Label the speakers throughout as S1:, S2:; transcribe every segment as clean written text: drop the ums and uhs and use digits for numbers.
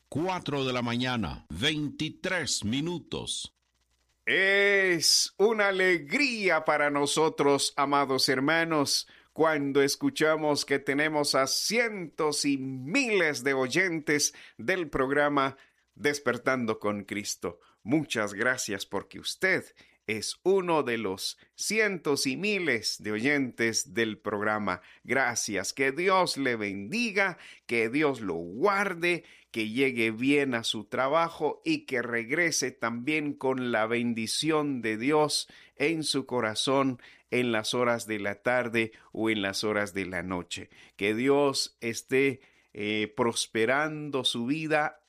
S1: 4 de la mañana, 23 minutos.
S2: Es una alegría para nosotros, amados hermanos, cuando escuchamos que tenemos a cientos y miles de oyentes del programa Despertando con Cristo. Muchas gracias porque usted es uno de los cientos y miles de oyentes del programa. Gracias, que Dios le bendiga, que Dios lo guarde, que llegue bien a su trabajo y que regrese también con la bendición de Dios en su corazón en las horas de la tarde o en las horas de la noche. Que Dios esté prosperando su vida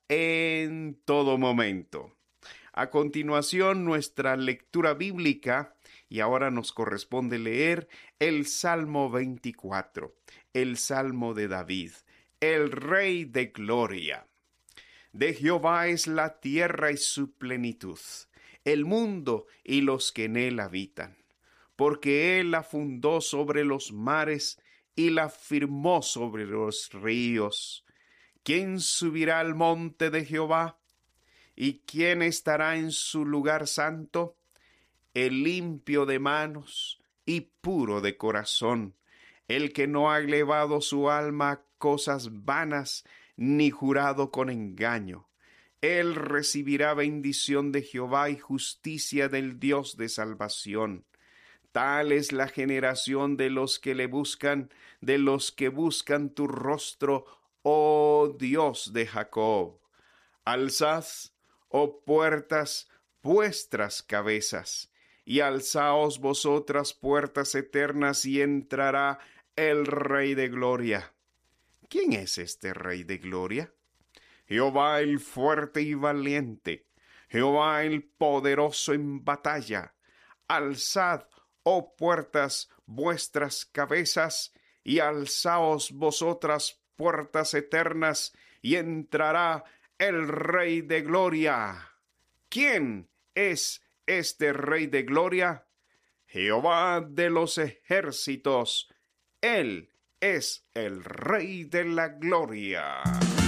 S2: en todo momento. A continuación, nuestra lectura bíblica, y ahora nos corresponde leer el Salmo 24, el Salmo de David, el Rey de Gloria. De Jehová es la tierra y su plenitud, el mundo y los que en él habitan, porque él la fundó sobre los mares y la firmó sobre los ríos. ¿Quién subirá al monte de Jehová? ¿Y quién estará en su lugar santo? El limpio de manos y puro de corazón, el que no ha elevado su alma a cosas vanas, ni jurado con engaño. Él recibirá bendición de Jehová y justicia del Dios de salvación. Tal es la generación de los que le buscan, de los que buscan tu rostro, oh Dios de Jacob. Alzad, oh puertas, vuestras cabezas, y alzaos vosotras puertas eternas, y entrará el Rey de Gloria. ¿Quién es este Rey de Gloria? Jehová el fuerte y valiente, Jehová el poderoso en batalla. Alzad, oh puertas, vuestras cabezas, y alzaos vosotras puertas eternas, y entrará el Rey de Gloria. ¿Quién es este Rey de Gloria? Jehová de los ejércitos. Él es el Rey de la Gloria.